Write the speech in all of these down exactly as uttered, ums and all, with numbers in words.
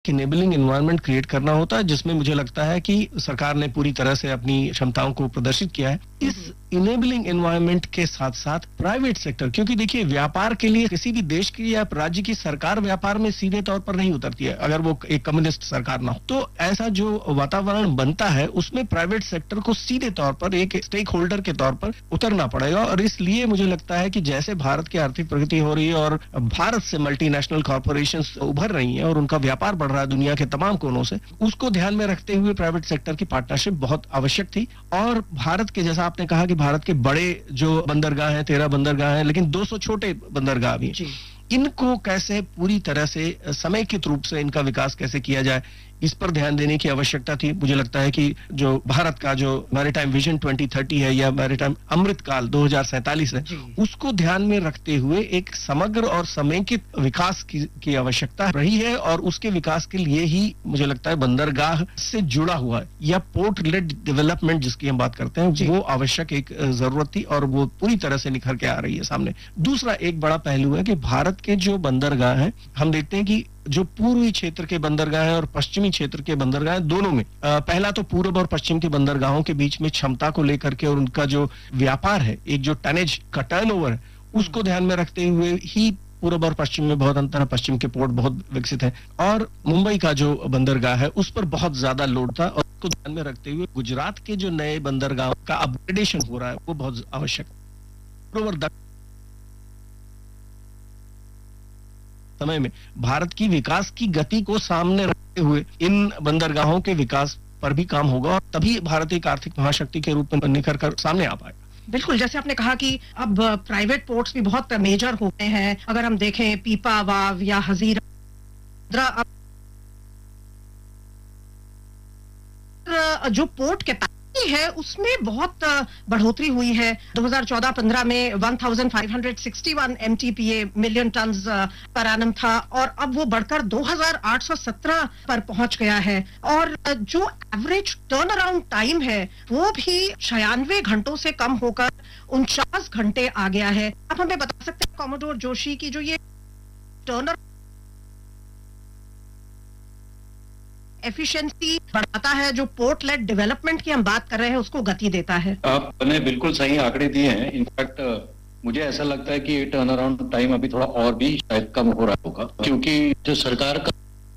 Enabling environment create करना होता है, जिसमें मुझे लगता है कि सरकार ने पूरी तरह से अपनी क्षमताओं को प्रदर्शित किया है। इस इनेबलिंग एनवायरनमेंट के साथ साथ प्राइवेट सेक्टर, क्योंकि देखिए व्यापार के लिए किसी भी देश की या राज्य की सरकार व्यापार में सीधे तौर पर नहीं उतरती है, अगर वो एक कम्युनिस्ट सरकार ना हो। तो ऐसा जो वातावरण बनता है उसमें प्राइवेट सेक्टर को सीधे तौर पर एक स्टेक होल्डर के तौर पर उतरना पड़ेगा, और इसलिए मुझे लगता है कि जैसे भारत की आर्थिक प्रगति हो रही है और भारत से मल्टीनेशनल कॉर्पोरेशंस उभर रही हैं और उनका व्यापार बढ़ रहा है दुनिया के तमाम कोनों से, उसको ध्यान में रखते हुए प्राइवेट सेक्टर की पार्टनरशिप बहुत आवश्यक थी। और भारत के, जैसा आपने कहा कि भारत के बड़े जो बंदरगाह हैं, तेरह बंदरगाह हैं, लेकिन दो सौ छोटे बंदरगाह भी हैं। इनको कैसे पूरी तरह से समेकित रूप से इनका विकास कैसे किया जाए, इस पर ध्यान देने की आवश्यकता थी। मुझे लगता है कि जो भारत का जो मैरीटाइम विजन दो हज़ार तीस है या मैरीटाइम अमृत काल दो हज़ार सैंतालीस है, उसको ध्यान में रखते हुए एक समग्र और समेकित विकास की, की आवश्यकता रही है, और उसके विकास के लिए ही मुझे लगता है बंदरगाह से जुड़ा हुआ है या पोर्ट लेड डेवलपमेंट जिसकी हम बात करते हैं, वो आवश्यक एक जरूरत थी और वो पूरी तरह से निखर के आ रही है सामने। दूसरा एक बड़ा पहलू है कि भारत के जो बंदरगाह हैं, हम देखते हैं कि जो पूर्वी क्षेत्र के बंदरगाह हैं और पश्चिमी क्षेत्र के बंदरगाह हैं, दोनों में आ, पहला तो पूर्व और पश्चिम के बंदरगाहों के बीच में क्षमता को लेकर के और उनका जो व्यापार है, एक जो टनेज का टर्नओवर है, उसको ध्यान में रखते हुए ही पूर्व और पश्चिम में बहुत अंतर है। पश्चिम के पोर्ट बहुत विकसित है और मुंबई का जो बंदरगाह है उस पर बहुत ज्यादा लोड था, और उसको ध्यान में रखते हुए गुजरात के जो नए बंदरगाह का अपग्रेडेशन हो रहा है वो बहुत आवश्यक है। समय में भारत की विकास की गति को सामने रखते हुए इन बंदरगाहों के विकास पर भी काम होगा, और तभी भारत एक आर्थिक महाशक्ति के रूप में निखर कर सामने आ पाएगा। बिल्कुल, जैसे आपने कहा कि अब प्राइवेट पोर्ट्स भी बहुत मेजर हो गए हैं। अगर हम देखें पीपावाव या हजीरा, जो पोर्ट कैपेसिटी है उसमें बहुत बढ़ोतरी हुई है। दो हज़ार चौदह पंद्रह में पंद्रह हज़ार पाँच सौ इकसठ MTPA million turns per annum था, और अब वो बढ़कर दो हज़ार आठ सौ सत्रह पर पहुंच गया है, और जो एवरेज टर्न अराउंड टाइम है वो भी छियानवे घंटों से कम होकर उनचास घंटे आ गया है। आप हमें बता सकते हैं कॉमोडोर जोशी की जो ये टर्न एफिशिएंसी बढ़ाता है, जो पोर्ट लेड डेवलपमेंट की हम बात कर रहे हैं, उसको गति देता है। आपने बिल्कुल सही आंकड़े दिए हैं। इनफैक्ट मुझे ऐसा लगता है कि ये टर्न अराउंड टाइम अभी थोड़ा और भी शायद कम हो रहा होगा, क्योंकि जो सरकार का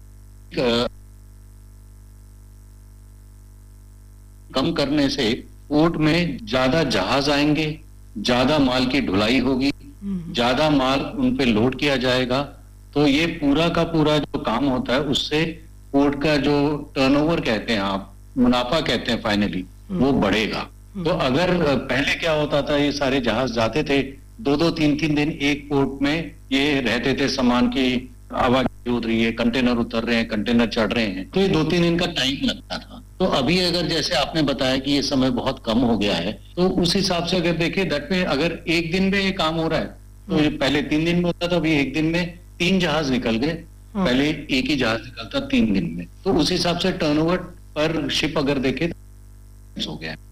कम करने से पोर्ट में ज्यादा जहाज आएंगे, ज्यादा माल की ढुलाई होगी, ज्यादा माल उन पे लोड किया जाएगा, तो ये पूरा का पूरा जो काम होता है उससे पोर्ट का जो टर्नओवर कहते हैं आप, मुनाफा कहते हैं फाइनली, वो बढ़ेगा। तो अगर पहले क्या होता था, ये सारे जहाज जाते थे, दो दो तीन तीन दिन एक पोर्ट में ये रहते थे, सामान की आवाजाही हो रही है, कंटेनर उतर रहे हैं, कंटेनर चढ़ रहे हैं, तो ये दो तीन दिन का टाइम लगता था। तो अभी अगर जैसे आपने बताया कि ये समय बहुत कम हो गया है, तो उस हिसाब से अगर देखें दैट में अगर एक दिन में ये काम हो रहा है, तो ये पहले तीन दिन में होता था, अभी एक दिन में तीन जहाज निकल गए, पहले एक ही जहाज निकलता तीन दिन में। तो उस हिसाब से टर्नओवर पर शिप अगर देखें तो हो गया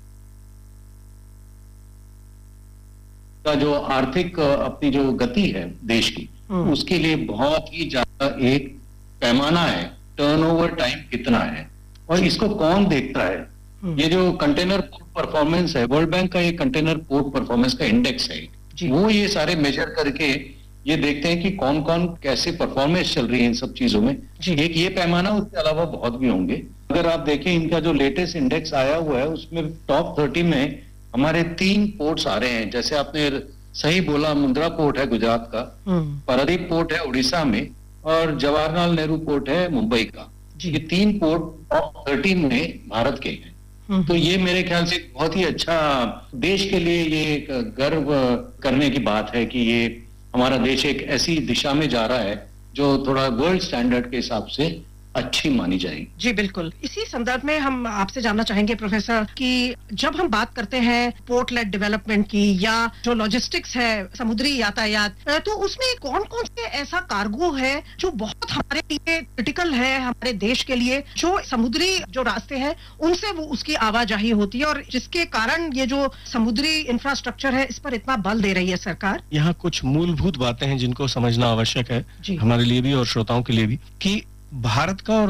का जो आर्थिक अपनी जो गति है देश की, उसके लिए बहुत ही ज्यादा एक पैमाना है, टर्नओवर टाइम कितना है और इसको कौन देखता है। ये जो कंटेनर पोर्ट परफॉर्मेंस है, वर्ल्ड बैंक का ये कंटेनर पोर्ट परफॉर्मेंस का इंडेक्स है, वो ये सारे मेजर करके ये देखते हैं कि कौन कौन कैसे परफॉर्मेंस चल रही है इन सब चीजों में। एक ये पैमाना, उसके अलावा बहुत भी होंगे। अगर आप देखें इनका जो लेटेस्ट इंडेक्स आया हुआ है उसमें टॉप तीस में हमारे तीन पोर्ट्स आ रहे हैं। जैसे आपने सही बोला, मुंद्रा पोर्ट है गुजरात का, पारादीप पोर्ट है उड़ीसा में, और जवाहरलाल नेहरू पोर्ट है मुंबई का। ये तीन पोर्ट टॉप तीस में भारत के हैं। तो ये मेरे ख्याल से बहुत ही अच्छा, देश के लिए ये गर्व करने की बात है कि ये हमारा देश एक ऐसी दिशा में जा रहा है जो थोड़ा वर्ल्ड स्टैंडर्ड के हिसाब से अच्छी मानी जाएगी। जी बिल्कुल। इसी संदर्भ में हम आपसे जानना चाहेंगे प्रोफेसर कि जब हम बात करते हैं पोर्ट लेड डेवलपमेंट की या जो लॉजिस्टिक्स है, समुद्री यातायात, तो उसमें कौन कौन से ऐसा कार्गो है जो बहुत हमारे लिए क्रिटिकल है, हमारे देश के लिए, जो समुद्री जो रास्ते हैं उनसे वो उसकी आवाजाही होती है, और जिसके कारण ये जो समुद्री इंफ्रास्ट्रक्चर है इस पर इतना बल दे रही है सरकार। यहाँ कुछ मूलभूत बातें हैं जिनको समझना आवश्यक है हमारे लिए भी और श्रोताओं के लिए भी, कि भारत का और